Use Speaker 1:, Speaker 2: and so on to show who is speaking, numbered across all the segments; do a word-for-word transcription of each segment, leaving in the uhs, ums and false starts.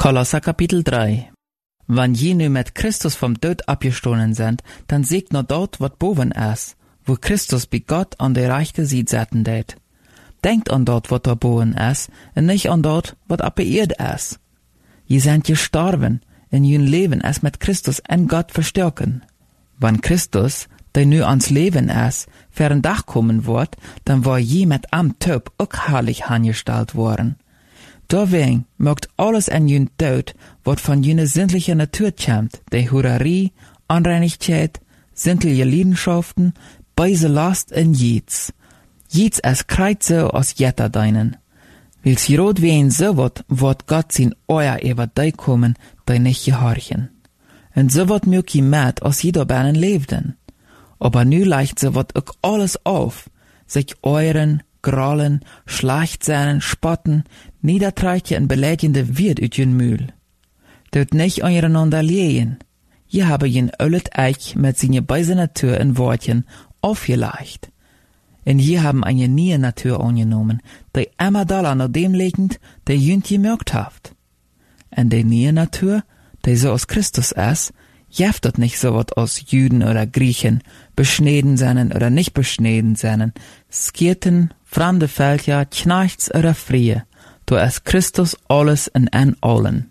Speaker 1: Kolosser Kapitel drei. Wann je nu mit Christus vom Tod abgestohlen sind, dann seht nur dort, wat boven ist, wo Christus bei Gott an der rechte Seite setzen det. Denkt an dort, wat da boven ist, und nicht an dort, wat ab beirrt ist. Je sind gestorben, in jün Leben es mit Christus en Gott verstärken. Wann Christus, der nu ans Leben ist, für ein Dach kommen wird, dann war je mit am Töp auch herrlich angestellt worden. Deswegen mögt alles en jün Tod, wat von jüne sinnliche Natur kommt, die Hurerie, Anreinigkeit, sinnliche Leidenschaften, beise Last en jieds. Jieds es kreit so als jetter deinen. Wils jerot wehen so wat, wat Gott sin Euer über dei kommen, dei nicht gehorchen. Und so wat mög je met, als jeder benen lebden. Aber nu leicht so wat auch alles auf, sich euren, grollen, Schlachtsehnen, spotten, niedertreiche en beleidigende Wirt ut jün Mühl. Dort nicht aneinander lehen. Je habe jen öllet Eich mit seine beise Natur in Wortchen aufgeleicht. En je haben eine nie Natur angenommen, die immer daller nach dem legend, der jünt gemerkt haft. En die nie Natur, die so aus Christus ist, jeftet nicht so wat aus Jüden oder Griechen, beschneden seinen oder nicht beschneden seinen, Skirten, fremde Völker, Knechts oder Frie, du ist Christus alles in en allen.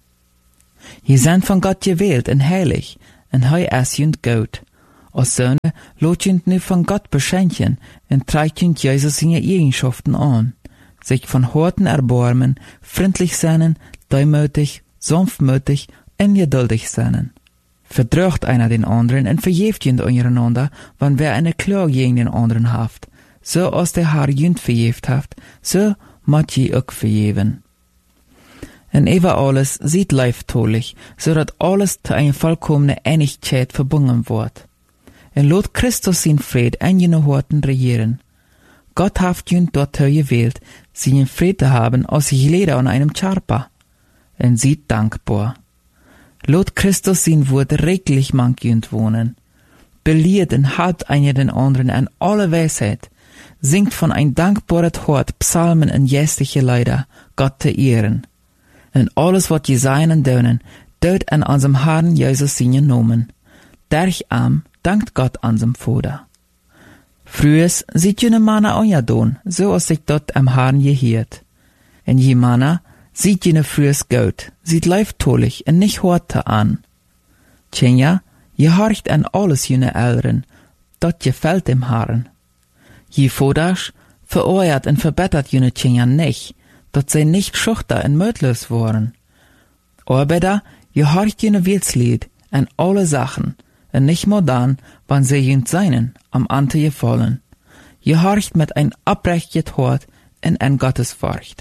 Speaker 1: Je sind von Gott gewählt und heilig, und hei es jünd gut. Als Söhne lot jünd nu von Gott beschenken, und treibt jünd Jesus seine Eigenschaften an, sich von Horten erbarmen, freundlich seinen, deumütig, sanftmütig und geduldig seinen. Verdrückt einer den anderen und verjeft jünd untereinander, wann wer eine Klage gegen den anderen haft. So als der Herr jünd verjeft haft, so mat je auch verjeven. En über alles sieht leiftolich, so dat alles zu einer vollkommene Einigkeit verbunden wird. En lot Christus sin Fried en jene Horten regieren. Gott haft jünd dort gewählt, seinen Fried zu haben, als sich Leder an einem Charpa. En sieht dankbar. Lot Christus sin Wort reglich mank jünd wohnen. Beliert en halt einer den anderen an alle Weisheit, singt von ein dankbaret Hort Psalmen en jästliche Leider, Gott zu ehren. En alles wat je seinen dönen, död an unserem Herrn Jesus seinen Nomen. Derch am dankt Gott unserem Vater. Frühes sieht jene Manna anjadon, so als sich dort am Herrn gehiert. En je Manna sieht jene frühes gut, sieht leiftolich en nicht horte an. Tjenja, je horcht an alles jene Älteren, dort gefällt dem Herrn. Je Vodasch vereuert en verbessert jene Tjenja nicht, dort sei nicht schuchter en mötlos worden. Arbeiter, je horcht jene Wilslied an alle Sachen, en nicht modern, wann sie jünd seinen, am Ante gefallen. Je horcht mit ein abrechtet Hort en en Gottesfurcht.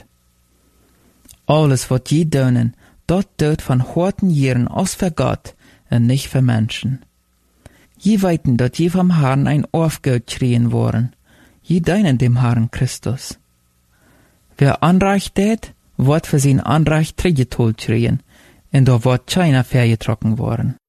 Speaker 1: Alles, wat je dönen, dort död von Horten jieren aus für Gott en nicht für Menschen. Je weiten dort je vom Herrn ein Aufgeld schrien worden, je deinen dem Herrn Christus. Wer Anreich tät, wird für sein Anreich trigetol schrien, und da wird keiner vergetrocken worden.